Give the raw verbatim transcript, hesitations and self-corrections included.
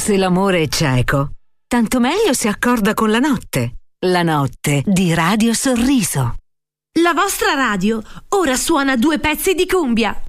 Se l'amore è cieco, tanto meglio si accorda con la notte. La notte di Radio Sorriso. La vostra radio ora suona due pezzi di cumbia.